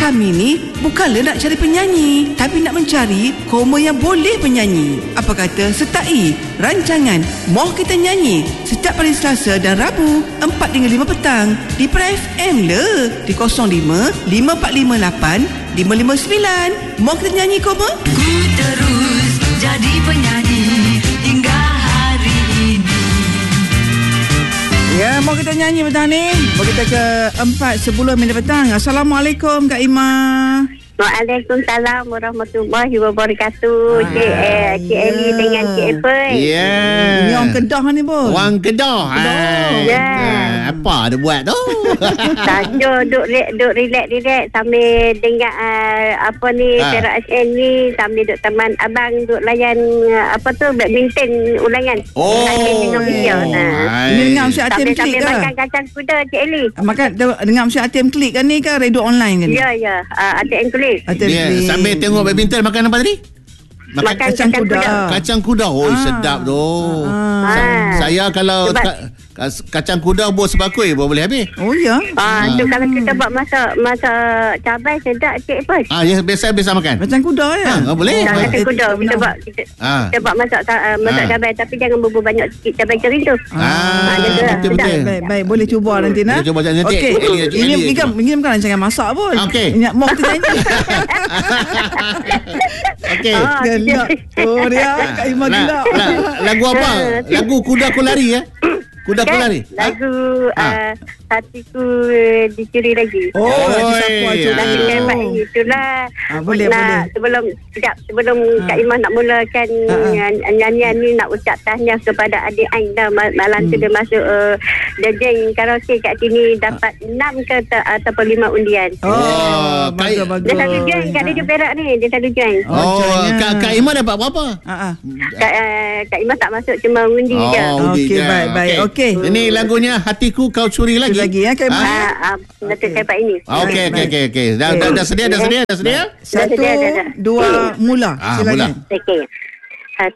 kami ni bukanlah nak cari penyanyi, tapi nak mencari koma yang boleh penyanyi. Apa kata sertai rancangan Moh Kita Nyanyi setiap hari Selasa dan Rabu 4 hingga 5 petang di Pra FM le di 05 5458 559. Moh Kita Nyanyi koma. Ku terus jadi penyanyi hingga hari ini. Ya, mau kita nyanyi petang ni. Mau kita ke 4:10 petang. Assalamualaikum Kak Ima. Waalaikumsalam warahmatullahi wabarakatuh. Cik Eli dengan Cik Apple. Ya. Ini orang Kedah ni, bos. Orang Kedah. Ya. Apa dia buat tu? Saja duk relax sambil dengar apa ni Perak SN ni, sambil duk teman abang duk layan apa tu badminton ulangan. Dengan beliau. Ini dengar Mesti Atim Klik ke? Sambil makan kacang kuda Cik Eli. Makan dengar Mesti Atim Klik kan ni ke radio online kan? Ya. ATM Klik. Sambil tengok badminton makan apa tadi? Makan kacang kuda. Kacang kuda. Oh, sedap tu. Saya kalau kacang kuda buat sebakul boleh habis. Oh ya. Tu kalau kita buat masak cabai sedap Cik Apple. Ya, biasa makan. Kacang kuda ya. Boleh. Kacang kuda kita buat masak cabai, tapi jangan bubur banyak sikit cabai kering tu. Betul. Baik, boleh cuba nanti nak. Boleh cuba nanti. Okey. Ini bukan rancangan masak pun. Okey. Ini mau kita nyanyi. Okey. Oh dia Kak Ima gila. Lagu apa? Lagu Kuda Ku Lari ya? Kuda Ku Lari. Lagu Hatiku Dicuri Lagi. Lagu hebat ini. Itulah. Boleh. Sebelum Kak Ima nak mulakan nyanyian ni, nak ucap tahniah kepada adik Ain dah. Malam tu dia masuk jeng karaoke kat sini, dapat 6 ke ataupun 5 undian. Bagus. Dia selalu join kat Radio Perak ni. Dia selalu join. Kak Ima dapat berapa? Kak Ima tak masuk, cuma undi je. Okey, baik. Okey. Ini lagunya Hatiku Kau Curi Lagi. Ya, Kak Ima. Betul hebat ini. Okey. Dah sedia? 1, 2, mula. Mula. Okey.